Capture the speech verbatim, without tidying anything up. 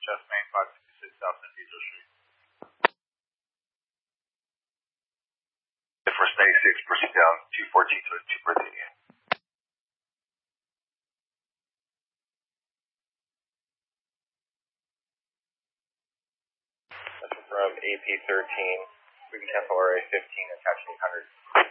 Chest Main five sixty-six South San Pedro Street. For Snake six, proceed down two fourteen to two thirty. That's from A P thirteen, we can cancel R A fifteen, attach eight hundred.